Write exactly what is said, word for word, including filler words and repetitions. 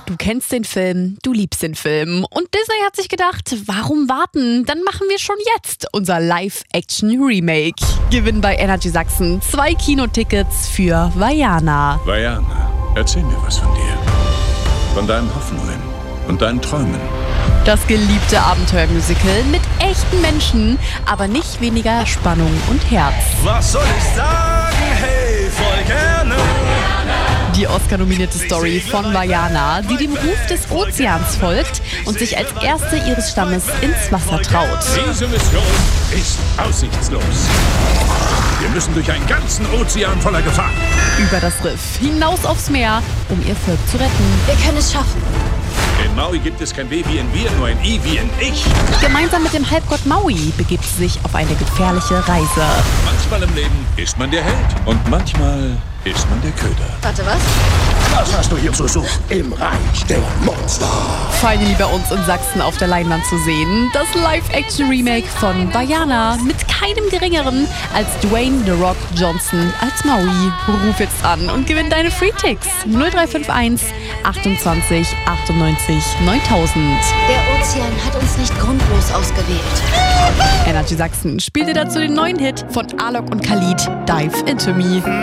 Du kennst den Film, du liebst den Film. Und Disney hat sich gedacht, warum warten? Dann machen wir schon jetzt unser Live-Action-Remake. Gewinn bei Energy Sachsen zwei Kinotickets für Vaiana. Vaiana, erzähl mir was von dir. Von deinen Hoffnungen und deinen Träumen. Das geliebte Abenteuermusical mit echten Menschen, aber nicht weniger Spannung und Herz. Was soll ich sagen? Hey, voll gerne. Die Oscar-nominierte Story von Vaiana, die dem Ruf des Ozeans folgt und sich als erste ihres Stammes ins Wasser traut. Diese Mission ist aussichtslos. Wir müssen durch einen ganzen Ozean voller Gefahr. Über das Riff, hinaus aufs Meer, um ihr Volk zu retten. Wir können es schaffen. In Maui gibt es kein W wie in wir, nur ein I wie in ich. Gemeinsam mit dem Halbgott Maui begibt sie sich auf eine gefährliche Reise. Manchmal im Leben ist man der Held und manchmal ist man der Köder. Warte, was? Was hast du hier zu suchen? Im Reich der Monster. Finally bei uns in Sachsen auf der Leinwand zu sehen. Das Live-Action-Remake von Vaiana mit keinem Geringeren als Dwayne The Rock Johnson als Maui. Ruf jetzt an und gewinn deine Free-Ticks. null drei fünf eins achtundzwanzig achtundneunzig neuntausend. Der Ozean hat uns nicht grundlos ausgewählt. Energy Sachsen spielte dazu den neuen Hit von Alok und Khalid, Dive Into Me.